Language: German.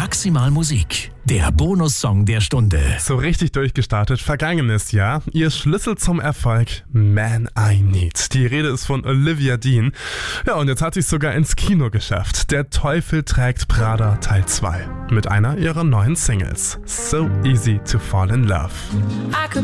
Maximal Musik, der Bonussong der Stunde. So richtig durchgestartet vergangenes Jahr. Ihr Schlüssel zum Erfolg, Man I Need. Die Rede ist von Olivia Dean. Ja, und jetzt hat sie es sogar ins Kino geschafft. Der Teufel trägt Prada Teil 2. Mit einer ihrer neuen Singles. So Easy to Fall in Love.